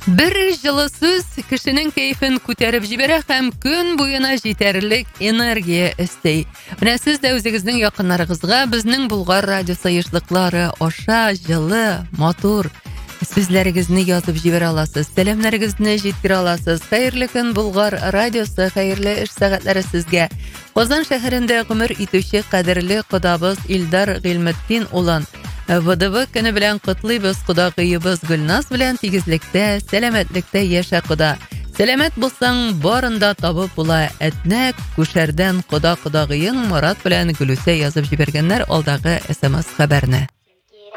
Bir жылы сүз кешенең кайфын күтәреп җибәрә һәм көн буена җитәрлек энергия өстей. Менә сез дә үзегезнең якыннарыгызга безнең Булгар радио саешлыклары аша җылы, матур сүзләрегезне язып җибәрә аласыз. Сәламнәрегезне җиткерә аласыз. Хәерле көн Булгар радиосы, хәерле эш сәгатьләре сезгә. Казан шәһәрендә гомер итүче кадерле кодабыз Илдар Гыйлметдин улын ВДВ көне белән котлыйбыз, кудагыебыз Гөлназ белән тигезлектә, сәламәтлектә яшә куда. Сәламәт булсаң, барында табып була. Әтнәк, күшәрдән кудагыең Марат белән Гөлүсә язып җибәргәннәр алдагы SMS хәбәрне.